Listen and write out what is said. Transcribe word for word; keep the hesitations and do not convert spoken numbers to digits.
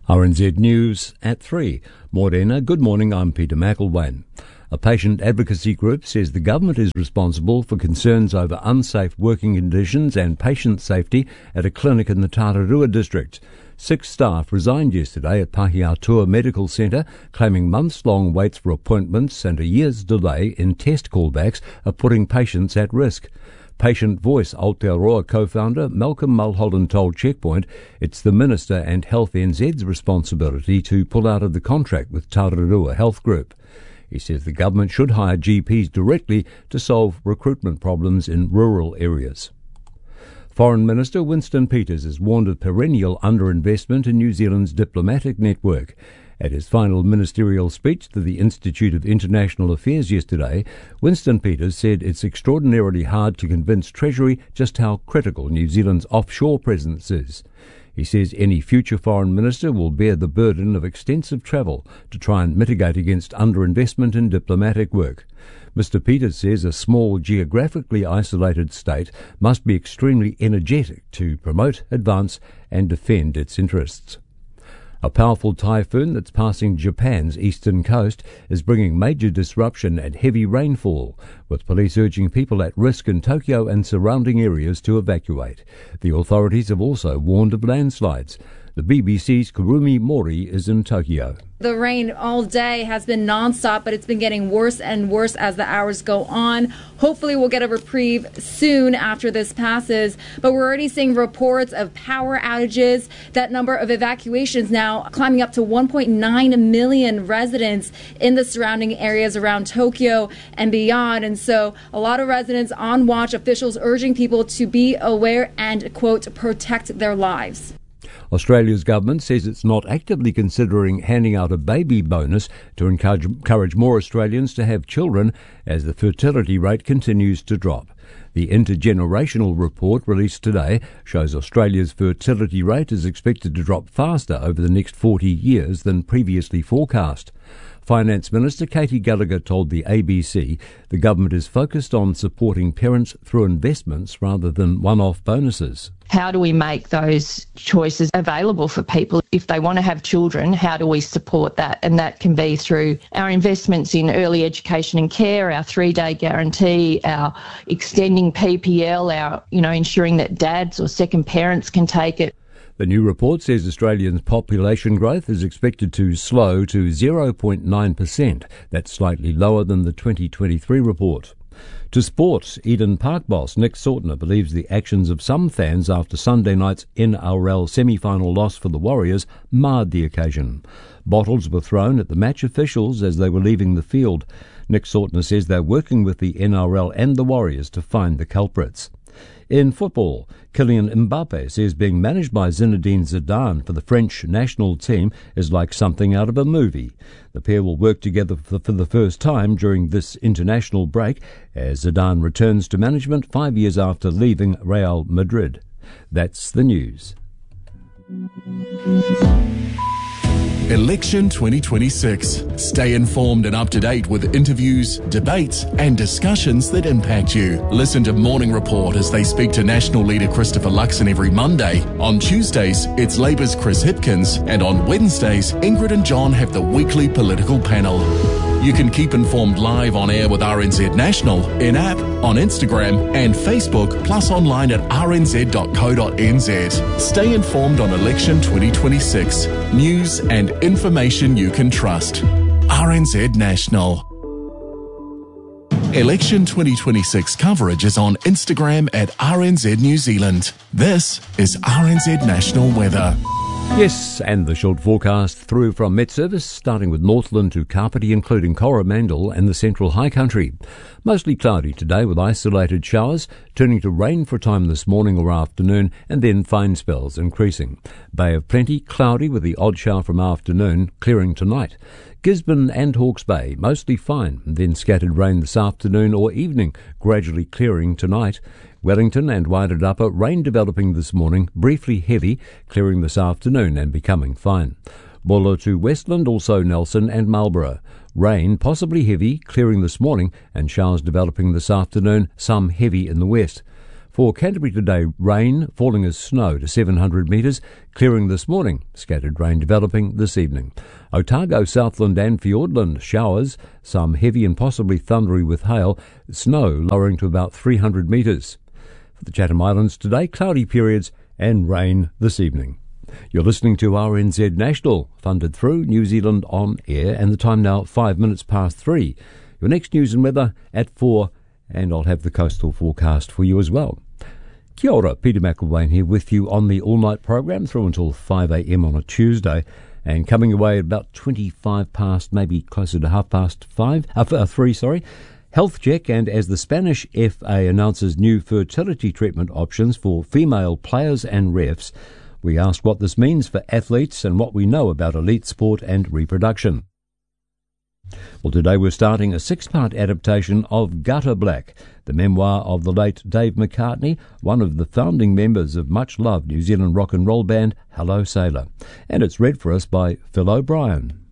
R N Z News at three. Morena, good morning, I'm Peter McElwain. A patient advocacy group says the government is responsible for concerns over unsafe working conditions and patient safety at a clinic in the Tararua district. Six staff resigned yesterday at Pahiatua Medical Centre, claiming months-long waits for appointments and a year's delay in test callbacks are putting patients at risk. Patient Voice Aotearoa co-founder Malcolm Mulholland told Checkpoint it's the Minister and Health N Z's responsibility to pull out of the contract with Tararua Health Group. He says the government should hire G Ps directly to solve recruitment problems in rural areas. Foreign Minister Winston Peters has warned of perennial underinvestment in New Zealand's diplomatic network. At his final ministerial speech to the Institute of International Affairs yesterday, Winston Peters said it's extraordinarily hard to convince Treasury just how critical New Zealand's offshore presence is. He says any future foreign minister will bear the burden of extensive travel to try and mitigate against underinvestment in diplomatic work. Mister Peters says a small, geographically isolated state must be extremely energetic to promote, advance and defend its interests. A powerful typhoon that's passing Japan's eastern coast is bringing major disruption and heavy rainfall, with police urging people at risk in Tokyo and surrounding areas to evacuate. The authorities have also warned of landslides. The B B C's Kurumi Mori is in Tokyo. The rain all day has been nonstop, but it's been getting worse and worse as the hours go on. Hopefully we'll get a reprieve soon after this passes, but we're already seeing reports of power outages. That number of evacuations now climbing up to one point nine million residents in the surrounding areas around Tokyo and beyond. And so a lot of residents on watch, officials urging people to be aware and, quote, protect their lives. Australia's government says it's not actively considering handing out a baby bonus to encourage, encourage more Australians to have children as the fertility rate continues to drop. The intergenerational report released today shows Australia's fertility rate is expected to drop faster over the next forty years than previously forecast. Finance Minister Katie Gallagher told the A B C the government is focused on supporting parents through investments rather than one-off bonuses. How do we make those choices available for people? If they want to have children, how do we support that? And that can be through our investments in early education and care, our three-day guarantee, our extending P P L, our, you know, ensuring that dads or second parents can take it. The new report says Australians' population growth is expected to slow to zero point nine percent. That's slightly lower than the twenty twenty-three report. To sport, Eden Park boss Nick Sautner believes the actions of some fans after Sunday night's N R L semi-final loss for the Warriors marred the occasion. Bottles were thrown at the match officials as they were leaving the field. Nick Sautner says they're working with the N R L and the Warriors to find the culprits. In football, Kylian Mbappe says being managed by Zinedine Zidane for the French national team is like something out of a movie. The pair will work together for the first time during this international break as Zidane returns to management five years after leaving Real Madrid. That's the news. Election twenty twenty-six. Stay informed and up to date with interviews, debates and discussions that impact you. Listen to Morning Report as they speak to National Leader Christopher Luxon every Monday. On Tuesdays, it's Labour's Chris Hipkins, and on Wednesdays, Ingrid and John have the weekly political panel. You can keep informed live on air with R N Z National, in-app, on Instagram and Facebook, plus online at r n z dot co dot n z. Stay informed on Election twenty twenty-six. News and information you can trust. R N Z National. Election twenty twenty-six coverage is on Instagram at R N Z New Zealand. This is R N Z National Weather. Yes, and the short forecast through from Met Service, starting with Northland to Kapiti, including Coromandel and the Central High Country. Mostly cloudy today with isolated showers, turning to rain for a time this morning or afternoon, and then fine spells increasing. Bay of Plenty, cloudy with the odd shower from afternoon, clearing tonight. Gisborne and Hawke's Bay, mostly fine, then scattered rain this afternoon or evening, gradually clearing tonight. Wellington and Wairarapa, rain developing this morning, briefly heavy, clearing this afternoon and becoming fine. Bolo to Westland, also Nelson and Marlborough. Rain, possibly heavy, clearing this morning and showers developing this afternoon, some heavy in the west. For Canterbury today, rain falling as snow to seven hundred metres, clearing this morning, scattered rain developing this evening. Otago, Southland and Fiordland, showers, some heavy and possibly thundery with hail, snow lowering to about three hundred metres. For the Chatham Islands today, cloudy periods and rain this evening. You're listening to R N Z National, funded through New Zealand On Air, and the time now five minutes past three. Your next news and weather at four, and I'll have the coastal forecast for you as well. Kia ora, Peter McElwain here with you on the all-night program through until five a.m. on a Tuesday, and coming away at about twenty-five past, maybe closer to half past five, uh, three, sorry. Health check, and as the Spanish F A announces new fertility treatment options for female players and refs, we ask what this means for athletes and what we know about elite sport and reproduction. Well, today we're starting a six-part adaptation of Gutter Black, the memoir of the late Dave McCartney, one of the founding members of much-loved New Zealand rock and roll band Hello Sailor. And it's read for us by Phil O'Brien.